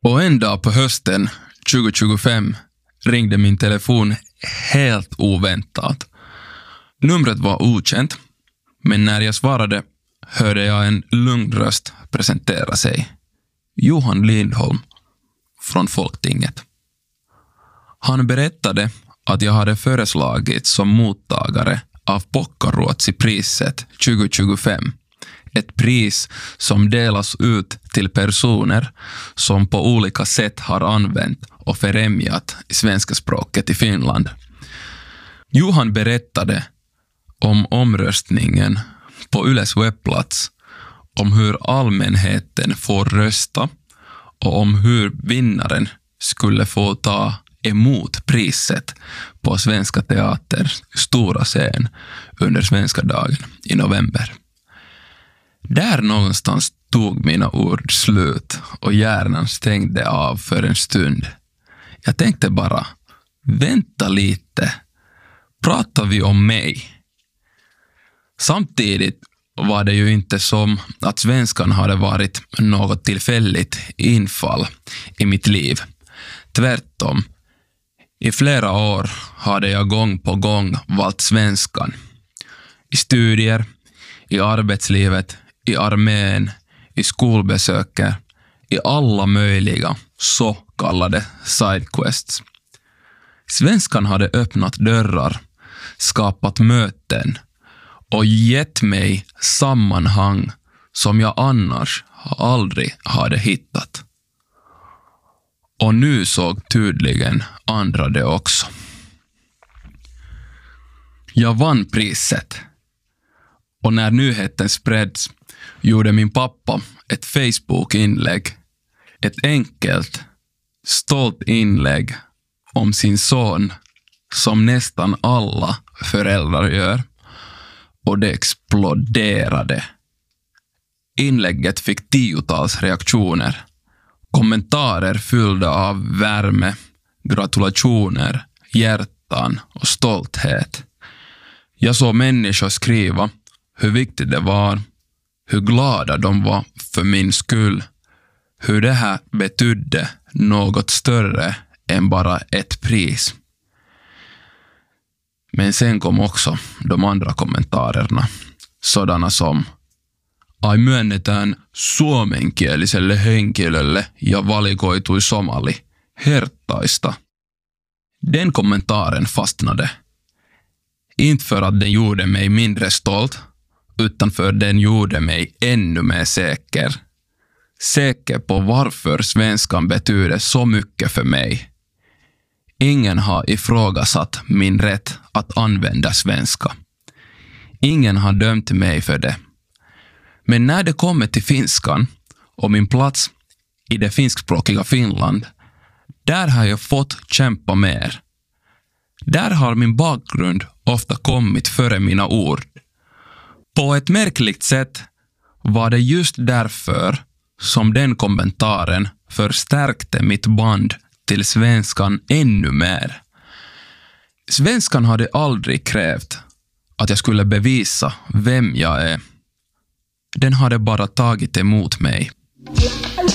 Och en dag på hösten 2025 ringde min telefon helt oväntat. Numret var okänt, men när jag svarade hörde jag en lugn röst presentera sig. Johan Lindholm från Folktinget. Han berättade att jag hade föreslagits som mottagare av Pockaruotsi-priset 2025. Ett pris som delas ut till personer som på olika sätt har använt och främjat svenska språket i Finland. Johan berättade om omröstningen på Yles webbplats, om hur allmänheten får rösta och om hur vinnaren skulle få ta emot priset på Svenska Teaters stora scen under Svenska dagen i november. Där någonstans tog mina ord slut och hjärnan stängde av för en stund. Jag tänkte bara, vänta lite, pratar vi om mig? Samtidigt var det ju inte som att svenskan hade varit något tillfälligt infall i mitt liv. Tvärtom, i flera år hade jag gång på gång valt svenskan. I studier, i arbetslivet, i armén, i skolbesöker, i alla möjliga så kallade sidequests. Svenskan hade öppnat dörrar, skapat möten och gett mig sammanhang som jag annars aldrig hade hittat. Och nu såg tydligen andra det också. Jag vann priset. Och när nyheten spreds gjorde min pappa ett Facebook-inlägg. Ett enkelt, stolt inlägg om sin son som nästan alla föräldrar gör. Och det exploderade. Inlägget fick 10-tals reaktioner. Kommentarer fyllda av värme, gratulationer, hjärtan och stolthet. Jag såg människor skriva hur viktigt det var, hur glada de var för min skull, hur det här betydde något större än bara ett pris. Men sen kom också de andra kommentarerna, sådana som ai myönnetään suomenkieliselle henkilölle ja valikoitui somali, herttaista. Den kommentaren fastnade. Inte för att den gjorde mig mindre stolt, utan för den gjorde mig ännu mer säker. Säker på varför svenskan betyder så mycket för mig. Ingen har ifrågasatt min rätt att använda svenska. Ingen har dömt mig för det. Men när det kommer till finskan och min plats i det finskspråkiga Finland, där har jag fått kämpa mer. Där har min bakgrund ofta kommit före mina ord. På ett märkligt sätt var det just därför som den kommentaren förstärkte mitt band till svenskan ännu mer. Svenskan hade aldrig krävt att jag skulle bevisa vem jag är. Den hade bara tagit emot mig.